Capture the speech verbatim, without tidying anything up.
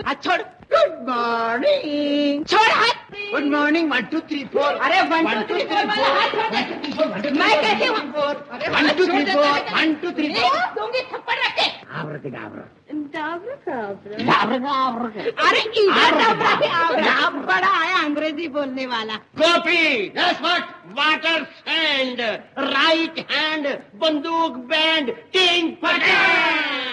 हाथ छोड़। Good morning. छोड़ हाथ। Good morning. One two three four. अरे वन टू थ्री फोर वाला हाथ छोड़। मैं कैसे हूँ? One two three four. One two three four. दूंगी थप्पड़ रख के। गाबरते गाबर। डाबरा डाबरा। गाबर गाबर। अरे इधर डाबरा के आबरा। बड़ा आया अंग्रेजी बोलने वाला। कॉफी, दस what, water, sand, right hand, बंदूक, बैंड, तीन पटे।